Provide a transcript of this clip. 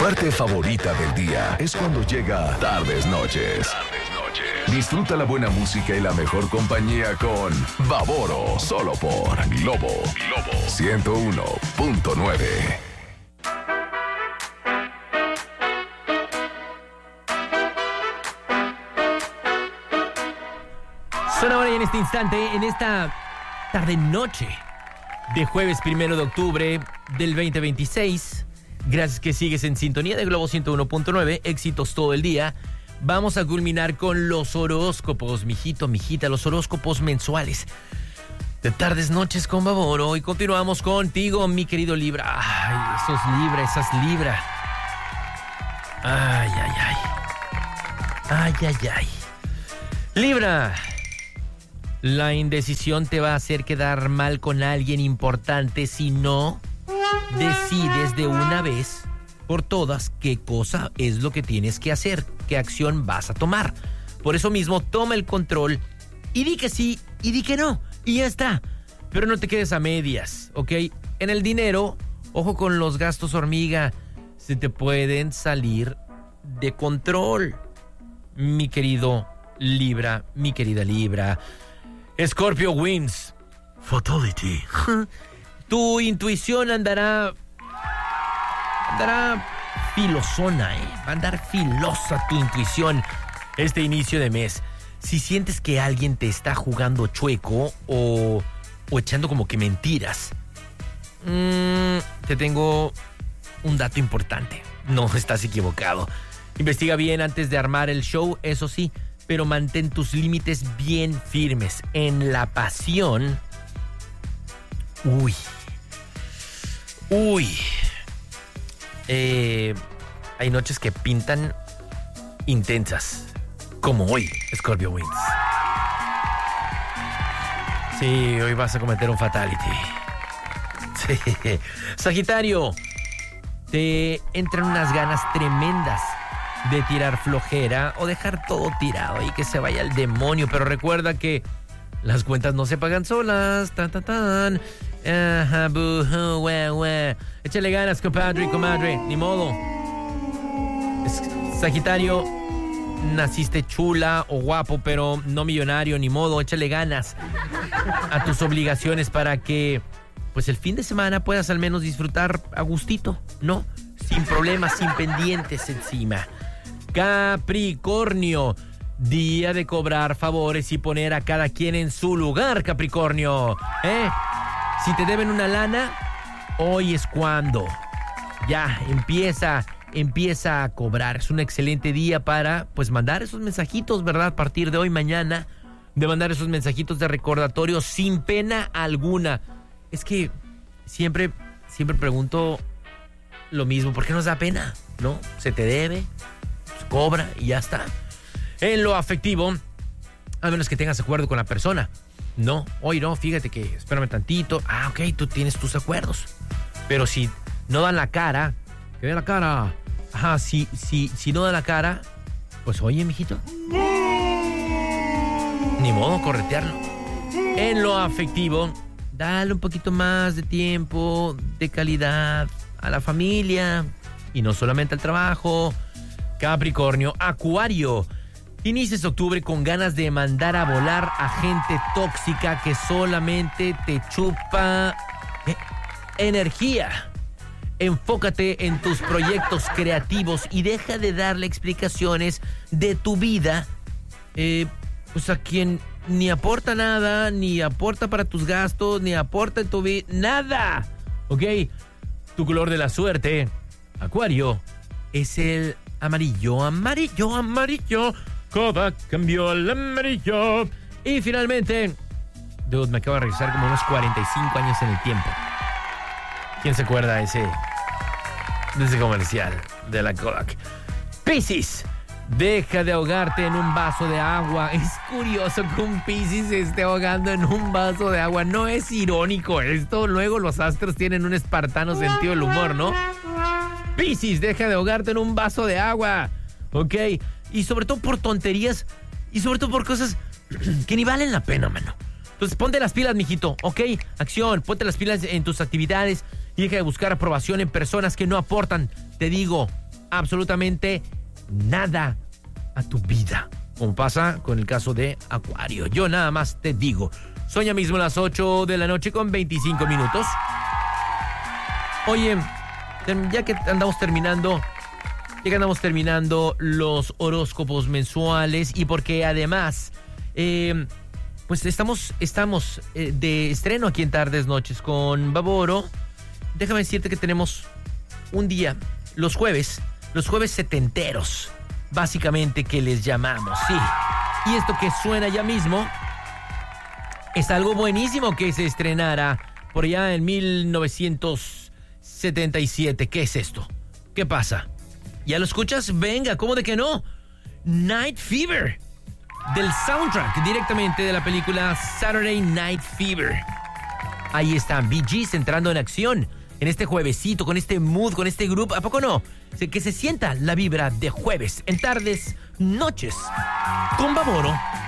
parte favorita del día es cuando llega Tardes Noches. Disfruta la buena música y la mejor compañía con Baboro, solo por Globo 101.9. Son ahora y en este instante, en esta tarde-noche de jueves 1 de octubre del 2026. Gracias que sigues en sintonía de Globo 101.9. Éxitos todo el día. Vamos a culminar con los horóscopos, mijito, mijita, los horóscopos mensuales de Tardes Noches con Baboro. Y continuamos contigo, mi querido Libra. Ay, esos Libra, esas Libra. Ay, ay, ay. Ay, ay, ay. Libra. La indecisión te va a hacer quedar mal con alguien importante si no decides de una vez por todas qué cosa es lo que tienes que hacer, qué acción vas a tomar. Por eso mismo, toma el control y di que sí y di que no, y ya está. Pero no te quedes a medias, ¿ok? En el dinero, ojo con los gastos hormiga, se te pueden salir de control, mi querido Libra, mi querida Libra. Scorpio wins. Fatality. Tu intuición andará filosona, Va a andar filosa tu intuición este inicio de mes. Si sientes que alguien te está jugando chueco o echando como que mentiras, te tengo un dato importante. No estás equivocado. Investiga bien antes de armar el show, eso sí, pero mantén tus límites bien firmes. En la pasión, hay noches que pintan intensas, como hoy, Scorpio Wins. Sí, hoy vas a cometer un fatality. Sí. Sagitario, te entran unas ganas tremendas de tirar flojera o dejar todo tirado y que se vaya al demonio, pero recuerda que las cuentas no se pagan solas. Tan, tan, tan. Ajá, échale ganas, compadre, comadre, ni modo. Sagitario, naciste chula o guapo, pero no millonario, ni modo. Échale ganas a tus obligaciones para que, pues, el fin de semana puedas al menos disfrutar a gustito, ¿no? Sin problemas, sin pendientes encima. Capricornio, día de cobrar favores y poner a cada quien en su lugar, Capricornio. Si te deben una lana, hoy es cuando. Ya, empieza a cobrar. Es un excelente día para, pues, mandar esos mensajitos, ¿verdad? A partir de hoy, mañana, de mandar esos mensajitos de recordatorio sin pena alguna. Es que siempre pregunto lo mismo. ¿Por qué nos da pena? ¿No? Se te debe, pues, cobra y ya está. En lo afectivo, a menos que tengas acuerdo con la persona. No, hoy no, fíjate que espérame tantito. Ok, tú tienes tus acuerdos. Pero si no dan la cara, que den la cara. Ajá, si no dan la cara, pues oye, mijito, ni modo, corretearlo. En lo afectivo, dale un poquito más de tiempo, de calidad a la familia y no solamente al trabajo. Capricornio. Acuario, inicies octubre con ganas de mandar a volar a gente tóxica que solamente te chupa energía. Enfócate en tus proyectos creativos y deja de darle explicaciones de tu vida pues a quien ni aporta nada, ni aporta para tus gastos, ni aporta en tu vida, nada. ¿Ok? Tu color de la suerte, Acuario, es el amarillo, amarillo, amarillo. Kodak cambió al amarillo. Y finalmente, dude, me acabo de regresar como unos 45 años en el tiempo. ¿Quién se acuerda de ese comercial de la Kodak? Piscis, deja de ahogarte en un vaso de agua. Es curioso que un Piscis se esté ahogando en un vaso de agua. No es irónico esto. Luego los astros tienen un espartano sentido del humor, ¿no? Piscis, deja de ahogarte en un vaso de agua. ¿Ok? Y sobre todo por tonterías y sobre todo por cosas que ni valen la pena, mano. Entonces ponte las pilas, mijito, ¿ok? Acción, ponte las pilas en tus actividades y deja de buscar aprobación en personas que no aportan. Te digo, absolutamente nada a tu vida, como pasa con el caso de Acuario. Yo nada más te digo. Son ya mismo las 8 de la noche con 25 minutos. Oye, ya que andamos terminando los horóscopos mensuales y porque además, pues estamos de estreno aquí en Tardes Noches con Baboro. Déjame decirte que tenemos un día, los jueves setenteros, básicamente, que les llamamos, sí. Y esto que suena ya mismo es algo buenísimo que se estrenara por allá en 1977. ¿Qué es esto? ¿Qué pasa? ¿Ya lo escuchas? Venga, ¿cómo de que no? Night Fever, del soundtrack directamente de la película Saturday Night Fever. Ahí están Bee Gees entrando en acción en este juevesito, con este mood, con este grupo. ¿A poco no? Que se sienta la vibra de jueves en Tardes Noches con Baboro.